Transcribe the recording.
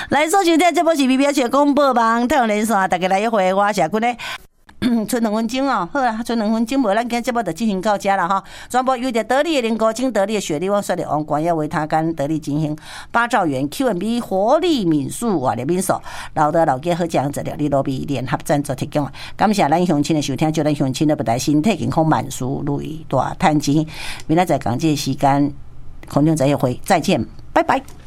来收听这部是BBS的广播网太阳连线，大家来一回，我是君咧。剩2分钟哦，好啊，剩2分钟，无咱今节目就进行到这了哈。全部由着得力的林国清、得力的雪莉旺、率的王冠要维他干、得力进行8兆元 Q&B 活力民宿活力民宿，老的老家好讲这了，你罗比联合赞助提供。感谢咱乡亲的收听，祝咱乡亲的不但身体健康、万事如意、大赚钱。明仔载讲这时间，空中再会，再见，拜拜。